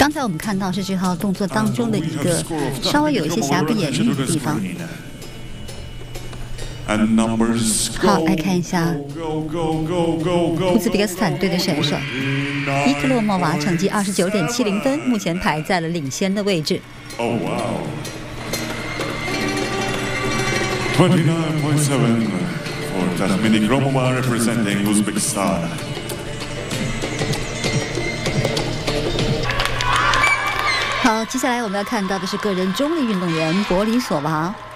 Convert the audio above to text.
刚才我们看到是这套动作当中的一个稍微有一些瑕不掩瑜的地方。好，来看一下乌兹别克斯坦队的选手伊克洛莫娃，成绩29.70分，目前排在了领先的位置。 Oh wow! 29.7 for Tasmini Gromova representing Uzbekistan. 好，接下来我们要看到的是个人中立运动员博里索娃。